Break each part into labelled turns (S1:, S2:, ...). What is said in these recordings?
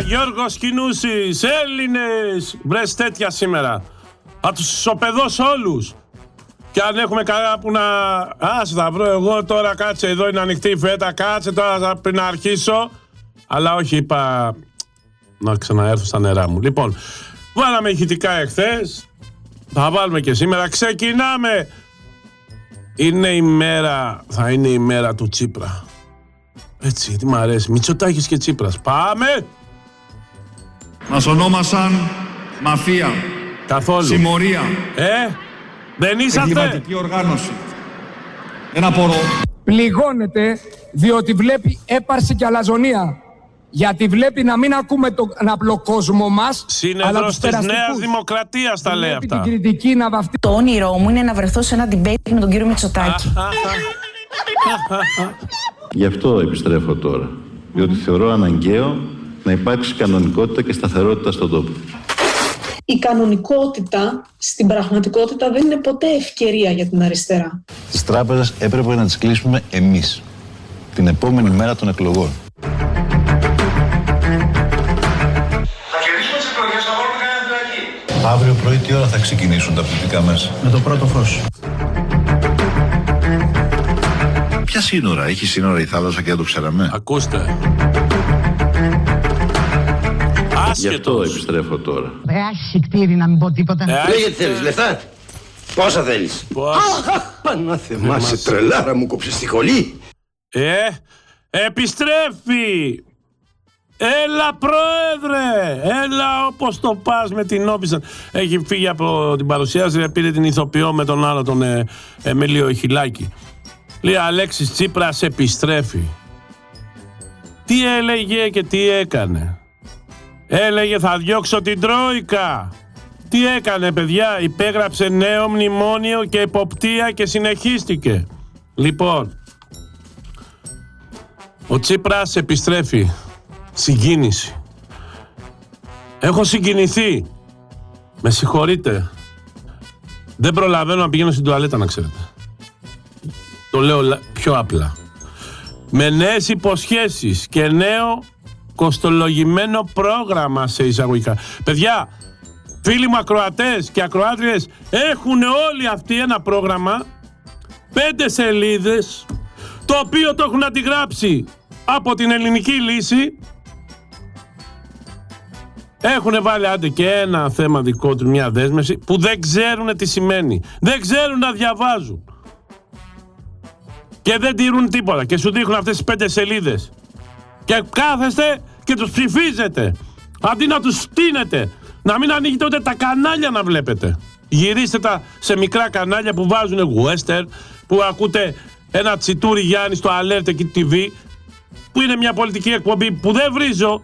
S1: Γιώργος Κινούσης, Έλληνες, βρες τέτοια σήμερα. Θα τους ισοπεδώσω όλους. Και αν έχουμε κανένα που να... Άσε θα βρω εγώ τώρα, κάτσε εδώ είναι ανοιχτή η φέτα, κάτσε τώρα πριν να αρχίσω. Αλλά όχι, είπα να ξαναέρθω στα νερά μου. Λοιπόν, βάλαμε ηχητικά εχθές, θα βάλουμε και σήμερα. Ξεκινάμε. Θα είναι η μέρα του Τσίπρα. Έτσι, τι μ' αρέσει. Μητσοτάκης και Τσίπρας. Πάμε!
S2: Μας ονόμασαν μαφία.
S1: Καθόλου.
S2: Συμμορία.
S1: Δεν είσαστε.
S2: Εγκληματική οργάνωση. Δεν απορώ.
S3: Πληγώνεται διότι βλέπει έπαρση και αλαζονία. Γιατί βλέπει να μην ακούμε τον απλό κόσμο μας.
S1: Συνεδρός της Νέας Δημοκρατίας τα λέει αυτά.
S3: Την κριτική να βαφτεί.
S4: Το όνειρό μου είναι να βρεθώ σε ένα debate με τον κύριο Μητσοτάκη.
S5: Γι' αυτό επιστρέφω τώρα. Διότι θεωρώ αναγκαίο να υπάρξει κανονικότητα και σταθερότητα στον τόπο.
S6: Η κανονικότητα στην πραγματικότητα δεν είναι ποτέ ευκαιρία για την αριστερά.
S5: Τις τράπεζες έπρεπε να τις κλείσουμε εμείς, την επόμενη μέρα των εκλογών.
S7: Θα κερδίσουμε τις εκλογές, θα βάλουμε κανένα φυλακή.
S5: Αύριο πρωί τι ώρα θα ξεκινήσουν τα πληθυντικά μέσα?
S2: Με το πρώτο φως.
S5: Ποια σύνορα? Έχει σύνορα η θάλασσα και δεν το ξέραμε?
S1: Ακούστε.
S5: Γι' αυτό επιστρέφω τώρα.
S8: Έχει κτήρι να μην πω τίποτα.
S9: Λέγε τι θέλεις, λεφτά. Πόσα θέλεις? Πανά θεμάσαι, τρελάρα μου κόψες τη χολή.
S1: Επιστρέφει. Έλα πρόεδρε. Έλα όπως το πας με την Όπισαν. Έχει φύγει από την παρουσίαση, πήρε την ηθοποιό με τον άλλο τον Εμίλιο Χιλάκη. Λέει Αλέξης Τσίπρας επιστρέφει. Τι έλεγε και τι έκανε? Έλεγε θα διώξω την Τρόικα. Τι έκανε παιδιά? Υπέγραψε νέο μνημόνιο και εποπτεία και συνεχίστηκε. Λοιπόν, ο Τσίπρας επιστρέφει. Συγκίνηση. Έχω συγκινηθεί. Με συγχωρείτε. Δεν προλαβαίνω να πηγαίνω στην τουαλέτα, να ξέρετε. Το λέω πιο απλά. Με νέες υποσχέσεις και νέο κοστολογημένο πρόγραμμα σε εισαγωγικά. Παιδιά, φίλοι μου ακροατές και ακροάτριες, έχουν όλοι αυτοί ένα πρόγραμμα 5 σελίδες, το οποίο το έχουν αντιγράψει από την Ελληνική Λύση. Έχουν βάλει άντε και ένα θέμα δικό του, μια δέσμευση που δεν ξέρουν τι σημαίνει. Δεν ξέρουν να διαβάζουν. Και δεν τηρούν τίποτα. Και σου δείχνουν αυτές τις 5 σελίδες. Και κάθεστε και τους ψηφίζετε. Αντί να τους στείνετε. Να μην ανοίγετε ούτε τα κανάλια να βλέπετε. Γυρίστε τα σε μικρά κανάλια που βάζουν western, που ακούτε ένα τσιτούρι Γιάννη στο Alert εκεί TV, που είναι μια πολιτική εκπομπή που δεν βρίζω.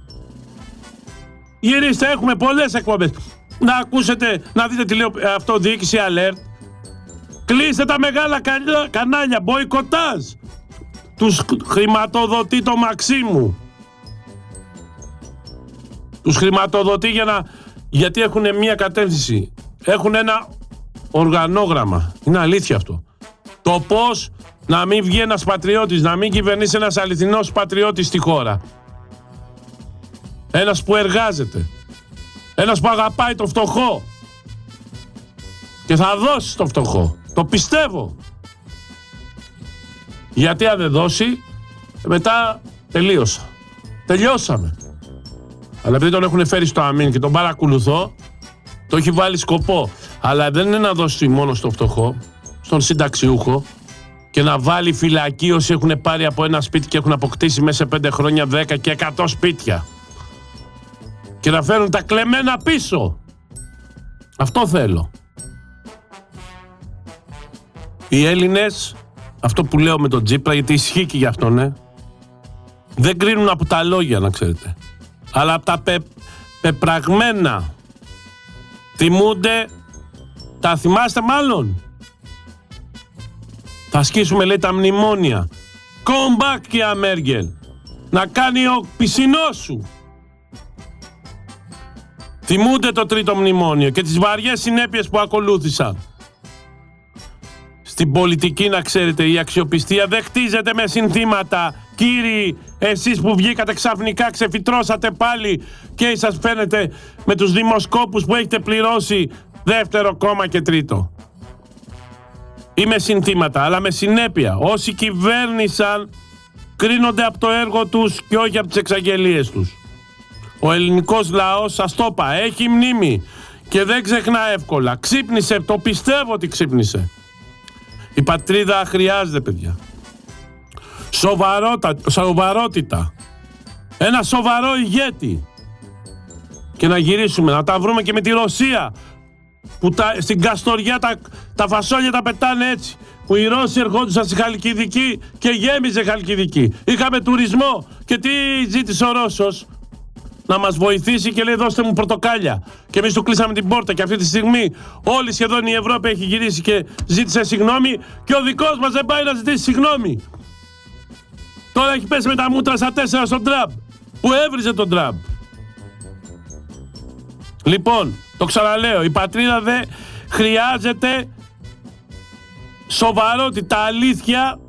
S1: Γυρίστε, έχουμε πολλές εκπομπές. Να ακούσετε, να δείτε τη λέω αυτοδιοίκηση Alert. Κλείστε τα μεγάλα κανάλια, μποϊκοτάζ. Τους χρηματοδοτεί το Μαξίμου. Τους χρηματοδοτεί γιατί έχουν μια κατεύθυνση. Έχουν ένα οργανόγραμμα. Είναι αλήθεια αυτό. Το πώς να μην βγει ένας πατριώτης, να μην κυβερνήσει ένας αληθινός πατριώτης στη χώρα. Ένας που εργάζεται. Ένας που αγαπάει το φτωχό. Και θα δώσει το φτωχό. Το πιστεύω. Γιατί αν δεν δώσει, μετά τελειώσαμε. Αλλά επειδή τον έχουν φέρει στο αμήν και τον παρακολουθώ, το έχει βάλει σκοπό. Αλλά δεν είναι να δώσει μόνο στο φτωχό, στον συνταξιούχο, και να βάλει φυλακή όσοι έχουν πάρει από ένα σπίτι και έχουν αποκτήσει μέσα σε 5 χρόνια 10 και 100 σπίτια. Και να φέρουν τα κλεμμένα πίσω. Αυτό θέλω. Οι Έλληνες, αυτό που λέω με τον Τσίπρα, γιατί ισχύει και γι' αυτόν, δεν κρίνουν από τα λόγια, να ξέρετε. Αλλά από τα πεπραγμένα. Θυμούνται, τα θυμάστε μάλλον. Θα ασκήσουμε, λέει, τα μνημόνια. Come back, κυρία Μέρκελ. Να κάνει ο πισινός σου. Θυμούνται το τρίτο μνημόνιο και τις βαριές συνέπειες που ακολούθησαν. Στην πολιτική, να ξέρετε, η αξιοπιστία δεν χτίζεται με συνθήματα κύριοι, εσείς που βγήκατε ξαφνικά, ξεφυτρώσατε πάλι και σας φαίνεται με τους δημοσκόπους που έχετε πληρώσει δεύτερο κόμμα και τρίτο. Ή με συνθήματα, αλλά με συνέπεια. Όσοι κυβέρνησαν κρίνονται από το έργο τους και όχι από τις εξαγγελίες τους. Ο ελληνικός λαός, σας το είπα, έχει μνήμη και δεν ξεχνά εύκολα. Ξύπνησε, το πιστεύω ότι ξύπνησε. Η πατρίδα χρειάζεται, παιδιά, σοβαρότητα, ένα σοβαρό ηγέτη. Και να γυρίσουμε, να τα βρούμε και με τη Ρωσία, που στην Καστοριά τα φασόλια τα πετάνε έτσι, που οι Ρώσοι ερχόντουσαν στη Χαλκιδική και γέμιζε Χαλκιδική. Είχαμε τουρισμό και τι ζήτησε ο Ρώσος? Να μας βοηθήσει και λέει δώστε μου πορτοκάλια. Και εμείς του κλείσαμε την πόρτα και αυτή τη στιγμή όλη σχεδόν η Ευρώπη έχει γυρίσει και ζήτησε συγγνώμη και ο δικός μας δεν πάει να ζητήσει συγγνώμη. Τώρα έχει πέσει με τα μούτρα στα 4 στον Τραμπ, που έβριζε τον Τραμπ. Λοιπόν, το ξαναλέω, η πατρίδα δεν χρειάζεται σοβαρότητα, αλήθεια,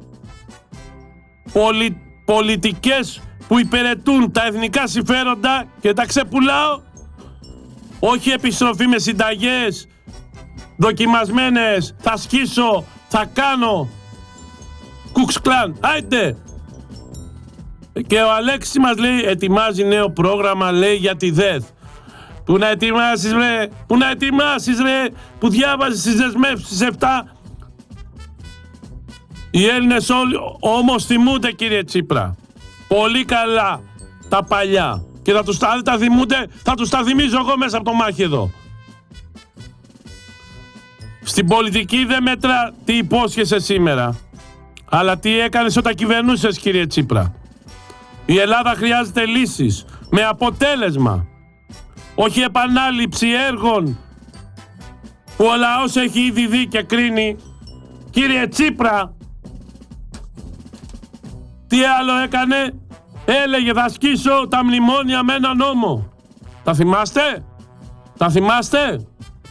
S1: πολιτικές που υπηρετούν τα εθνικά συμφέροντα και τα ξεπουλάω, όχι επιστροφή με συνταγές δοκιμασμένες, θα σκίσω, θα κάνω, Κουξ Κλάν, άιτε. Και ο Αλέξης μας λέει, ετοιμάζει νέο πρόγραμμα, λέει, για τη ΔΕΘ. Πού να ετοιμάσεις ρε, πού να ετοιμάσεις ρε, που διάβαζες τις δεσμεύσεις 7. Οι Έλληνες όλοι όμως θυμούνται, κύριε Τσίπρα, πολύ καλά τα παλιά. Και θα τους τα θυμούνται, θα τους τα θυμίζω εγώ μέσα από το μάχη εδώ. Στην πολιτική δεν μέτρα τι υπόσχεσαι σήμερα, αλλά τι έκανες όταν κυβερνούσες, κύριε Τσίπρα. Η Ελλάδα χρειάζεται λύσεις με αποτέλεσμα, όχι επανάληψη έργων που ο λαός έχει ήδη δει και κρίνει. Κύριε Τσίπρα, τι άλλο έκανε? Έλεγε θα σκίσω τα μνημόνια με ένα νόμο. Τα θυμάστε? Τα θυμάστε?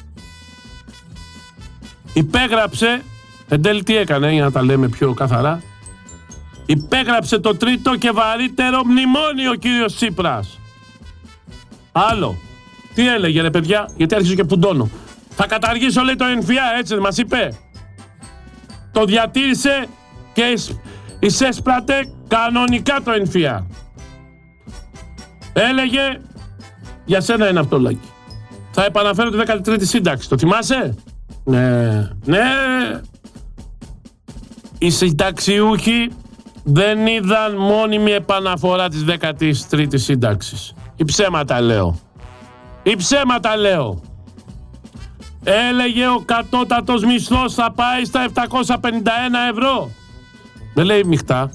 S1: Υπέγραψε, εν τέλει τι έκανε, για να τα λέμε πιο καθαρά, υπέγραψε το τρίτο και βαρύτερο μνημόνιο ο κύριος Τσίπρας. Άλλο. Τι έλεγε ρε παιδιά, γιατί άρχισε και πουντώνω. Θα καταργήσω, λέει, το ΕΝΦΙΑ, έτσι δεν μας είπε? Το διατήρησε και εισέσπρατε κανονικά το ΕΝΦΙΑ. Έλεγε, για σένα είναι αυτό, Λάκη, θα επαναφέρω τη 13η σύνταξη. Το θυμάσαι? Ναι. Οι συνταξιούχοι δεν είδαν μόνιμη επαναφορά της 13ης σύνταξης. Οι ψέματα λέω. Έλεγε ο κατώτατος μισθός θα πάει στα 751 ευρώ. Δεν λέει μεικτά,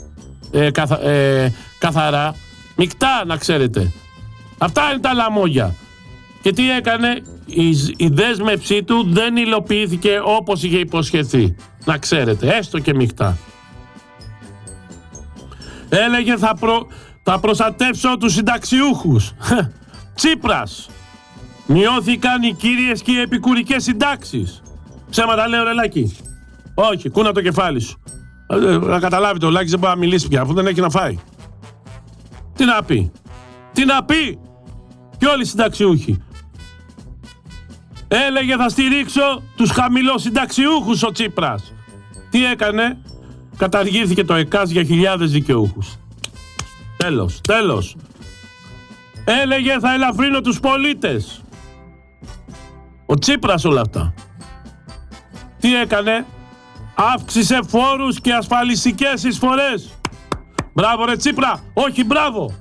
S1: καθαρά. Μεικτά, να ξέρετε. Αυτά είναι τα λαμόγια. Και τι έκανε? Η δέσμευσή του δεν υλοποιήθηκε όπως είχε υποσχεθεί. Να ξέρετε, έστω και μεικτά. Έλεγε θα προστατεύσω τους συνταξιούχους. Τσίπρας. Μειώθηκαν οι κύριες και οι επικουρικές συντάξεις. Ψέματα λέω, ρε Λάκη? Όχι, κούνα το κεφάλι σου. Να καταλάβει το Λάκης δεν μπορεί να μιλήσει πια, αφού δεν έχει να φάει. Τι να πει? Και όλοι οι συνταξιούχοι. Έλεγε θα στηρίξω τους χαμηλοσυνταξιούχους ο Τσίπρας. Τι έκανε? Καταργήθηκε το ΕΚΑΣ για χιλιάδες δικαιούχους. Τέλος. Έλεγε θα ελαφρύνω τους πολίτες. Ο Τσίπρας όλα αυτά. Τι έκανε? Αύξησε φόρους και ασφαλιστικές εισφορές. Μπράβο ρε Τσίπρα, όχι μπράβο.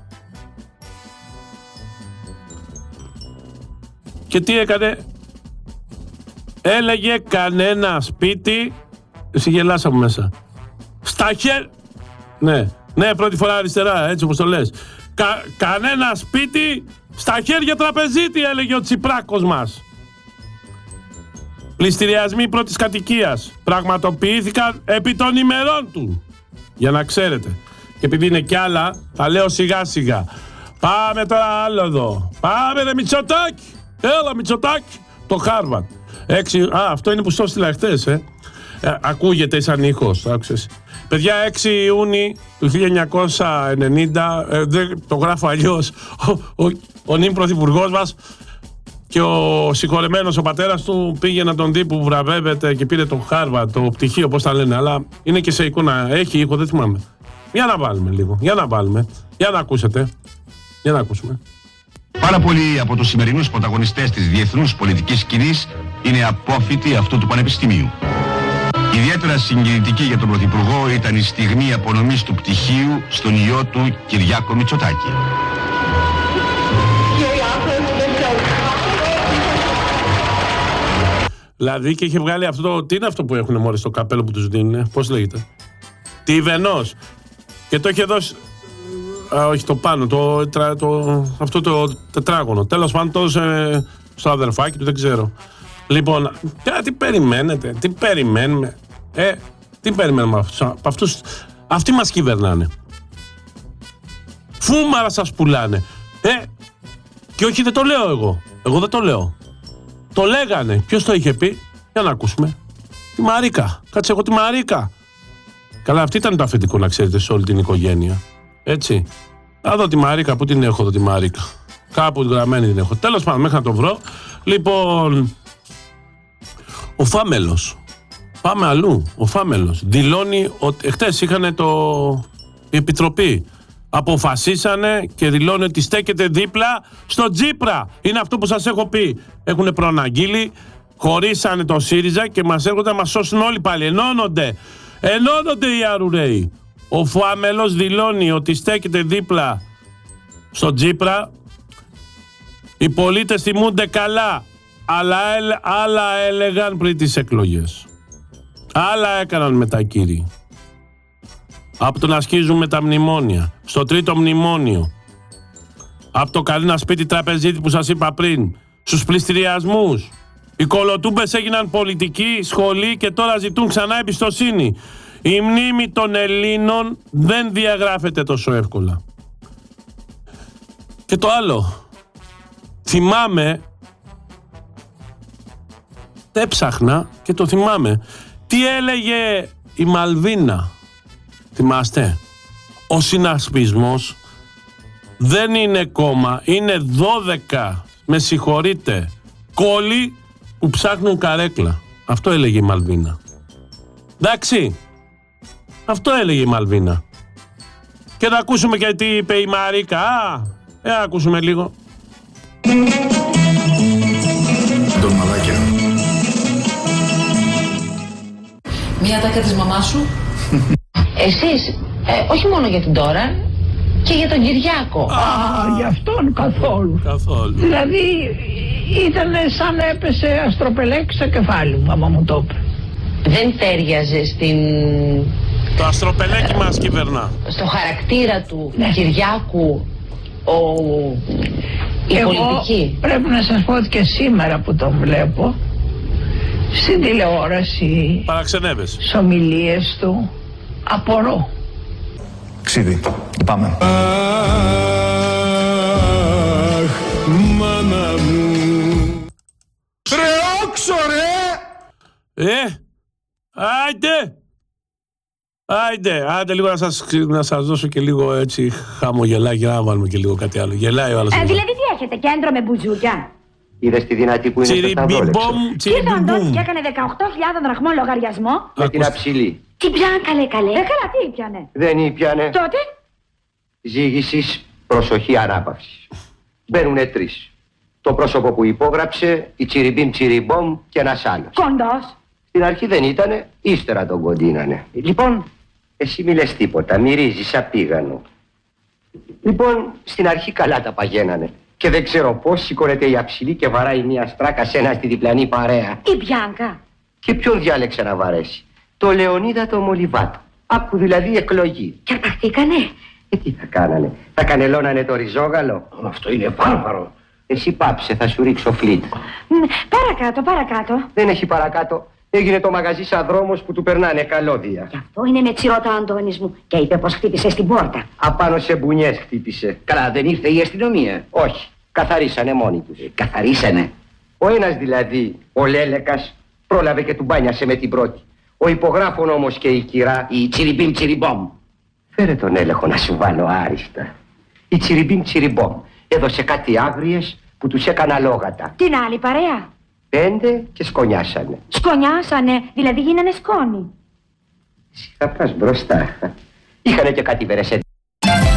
S1: Και τι έκανε? Έλεγε κανένα σπίτι, συγγελάσα μου μέσα, στα χέρια. Ναι, πρώτη φορά αριστερά, έτσι όπως το λες. Κανένα σπίτι στα χέρια τραπεζίτη, έλεγε ο Τσιπράκος μας. Πληστηριασμοί πρώτης κατοικίας πραγματοποιήθηκαν επί των ημερών του. Για να ξέρετε. Και επειδή είναι κι άλλα, τα λέω σιγά σιγά. Πάμε τώρα άλλο εδώ. Πάμε ρε Μητσοτάκη. Έλα Μητσοτάκη. Το Χάρβαρντ. Αυτό είναι που στο έστειλα χτες, Ακούγεται σαν ήχος, άκουσες. Παιδιά, 6 Ιούνιου του 1990, το γράφω αλλιώς, ο νυν πρωθυπουργός μας και ο συγχωρεμένος ο πατέρας του πήγε να τον δει που βραβεύεται και πήρε το Χάρβαρντ, το πτυχίο, πώς τα λένε, αλλά είναι και σε εικόνα, έχει ήχο, δεν θυμάμαι. Για να βάλουμε λίγο, για να ακούσετε, για να ακούσουμε.
S10: Πάρα πολλοί από τους σημερινούς πρωταγωνιστές της διεθνούς πολιτικής σκηνής είναι απόφοιτοι αυτού του πανεπιστημίου. Ιδιαίτερα συγκινητική για τον Πρωθυπουργό ήταν η στιγμή απονομής του πτυχίου στον ιό του Κυριάκο Μητσοτάκη.
S1: Δηλαδή και είχε βγάλει αυτό, τι είναι αυτό που έχουν μόλις στο καπέλο που τους δίνουν, πώς λέγεται, τη Βενός, και το είχε δώσει, όχι το πάνω, αυτό το τετράγωνο, τέλος πάντων το έδωσε στο αδερφάκι του, δεν ξέρω. Λοιπόν, τι περιμένετε, τι περιμένουμε, τι περιμένουμε από αυτούς, αυτοί μας κυβερνάνε, φούμαρα σας πουλάνε, και όχι δεν το λέω εγώ δεν το λέω. Το λέγανε. Ποιος το είχε πει? Για να ακούσουμε. Τη Μαρίκα. Κάτσε εγώ τη Μαρίκα. Καλά, αυτή ήταν το αφεντικό, να ξέρετε, σε όλη την οικογένεια. Έτσι. Να δω τη Μαρίκα. Πού την έχω εδώ τη Μαρίκα? Κάπου γραμμένη την έχω. Τέλος πάντων, μέχρι να το βρω. Λοιπόν, ο Φάμελος. Πάμε αλλού. Ο Φάμελος δηλώνει ότι χτες είχαν η Επιτροπή. Αποφασίσανε και δηλώνει ότι στέκεται δίπλα στο Τσίπρα. Είναι αυτό που σας έχω πει. Έχουν προαναγγείλει, χωρίσανε το ΣΥΡΙΖΑ και μας έρχονται να μας σώσουν όλοι πάλι. Ενώνονται οι Αρουραίοι. Ο Φάμελος δηλώνει ότι στέκεται δίπλα στο Τσίπρα. Οι πολίτες θυμούνται καλά, αλλά άλλα έλεγαν πριν τις εκλογές. Άλλα έκαναν μετά, κύριοι. Από το να σκίζουμε τα μνημόνια, στο τρίτο μνημόνιο, από το Καλίνα σπίτι τραπεζίτη που σας είπα πριν, στους πληστηριασμούς. Οι κολοτούμπες έγιναν πολιτική σχολή και τώρα ζητούν ξανά εμπιστοσύνη. Η μνήμη των Ελλήνων δεν διαγράφεται τόσο εύκολα. Και το άλλο, θυμάμαι, έψαχνα και το θυμάμαι, τι έλεγε η Μαλβίνα. Θυμάστε, ο συνασπισμός δεν είναι κόμμα, είναι 12, με συγχωρείτε, κόλλοι που ψάχνουν καρέκλα. Αυτό έλεγε η Μαλβίνα. Εντάξει, αυτό έλεγε η Μαλβίνα. Και να ακούσουμε και τι είπε η Μαρίκα. Να ακούσουμε λίγο.
S2: Ντολμαδάκια.
S4: Μία τάκα της μαμάς σου. Εσείς, όχι μόνο για την τώρα, και για τον Κυριάκο.
S8: Για αυτόν καθόλου. Δηλαδή ήταν σαν έπεσε αστροπελέκι στο κεφάλι μου, άμα μου το είπε.
S4: Δεν τέριαζε στην...
S1: Το αστροπελέκι μας κυβερνά.
S4: Στο χαρακτήρα του Κυριάκου η πολιτική.
S8: Πρέπει να σας πω ότι και σήμερα που τον βλέπω στην τηλεόραση,
S1: παραξενεύεσαι,
S8: στις ομιλίες του, απορώ.
S2: Ξίδι, πάμε.
S1: Αχ, μάνα μου.
S2: Ρε όξο ρε!
S1: Άιντε λίγο να σας δώσω και λίγο έτσι χαμογελάκι, να βάλουμε και λίγο κάτι άλλο. Γελάει ο άλλος.
S11: Δηλαδή τι έχετε, κέντρο με μπουζούκια?
S9: Είδες τη δυνατή που είναι στο σταυρόλεξο.
S11: Ήρθαν και έκανε 18.000 δραχμό λογαριασμό.
S9: Με την αψιλή.
S11: Τι πιάνε καλέ. Καλά, τι πιάνε?
S9: Δεν ήπιανε.
S11: Τότε.
S9: Ζήγησης, προσοχή, ανάπαυσης. Μπαίνουνε 3. Το πρόσωπο που υπόγραψε, η τσιριμπίμ τσιριμπόμ και ένας άλλος.
S11: Κοντός.
S9: Στην αρχή δεν ήτανε, ύστερα τον κοντίνανε. Λοιπόν, εσύ μη λες τίποτα, μυρίζεις απίγανο. Λοιπόν, στην αρχή καλά τα παγαίνανε. Και δεν ξέρω πώς σηκώνεται η αψιλή και βαράει μια στράκα σε ένα στη διπλανή παρέα.
S11: Η Μπιάνκα.
S9: Και ποιον διάλεξε να βαρέσει? Το Λεωνίδα το Μολυβάτο. Άκου δηλαδή εκλογή.
S11: Και αρπαχτήκανε.
S9: Τι θα κάνανε? Θα κανελώνανε το ριζόγαλο? Αυτό είναι βάρβαρο. Εσύ πάψε, θα σου ρίξω φλίτ.
S11: Παρακάτω.
S9: Δεν έχει παρακάτω. Έγινε το μαγαζί σαν δρόμος που του περνάνε καλώδια.
S11: Γι' αυτό είναι με τσιρότα ο Αντώνης μου. Και είπε πως χτύπησε στην πόρτα.
S9: Απάνω σε μπουνιές χτύπησε.
S12: Καλά, δεν ήρθε η αστυνομία?
S9: Όχι, καθαρίσανε μόνοι τους.
S12: Καθαρίσανε?
S9: Ο ένας δηλαδή, ο Λέλεκας, πρόλαβε και του μπάνιασε με την πρώτη. Ο υπογράφων όμως και η κυρά,
S12: η τσιριμπίμ τσιριμπόμ.
S9: Φέρε τον έλεγχο να σου βάλω άριστα. Η τσιριμπίμ τσιριμπόμ έδωσε κάτι άγριες που τους έκανα λόγατα.
S11: Την άλλη παρέα.
S9: 5 και σκονιάσανε.
S11: Σκονιάσανε, δηλαδή γίνανε σκόνη.
S9: Θα πας μπροστά. Είχανε και κάτι βερεσέντες